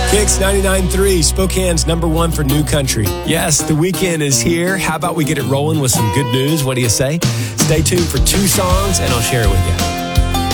Kicks 99.3, Spokane's #1 for new country. Yes, the weekend is here. How about we get it rolling with some good news? What do you say? Stay tuned for 2 songs and I'll share it with you.